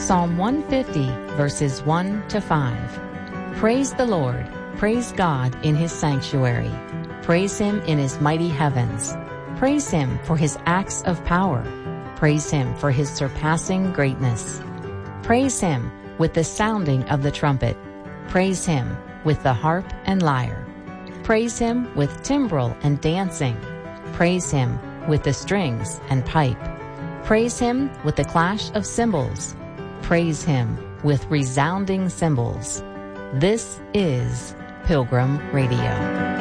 Psalm 150, verses 1 to 5. Praise the Lord. Praise God in his sanctuary. Praise him in his mighty heavens. Praise him for his acts of power. Praise him for his surpassing greatness. Praise him with the sounding of the trumpet. Praise him with the harp and lyre. Praise him with timbrel and dancing. Praise him with the strings and pipe. Praise him with the clash of cymbals. Praise him with resounding cymbals. This is Pilgrim Radio.